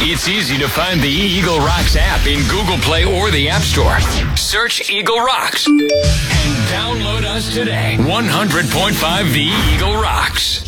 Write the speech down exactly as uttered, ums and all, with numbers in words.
It's easy to find the Eagle Rocks app in Google Play or the App Store. Search Eagle Rocks and download us today. one hundred point five The Eagle Rocks.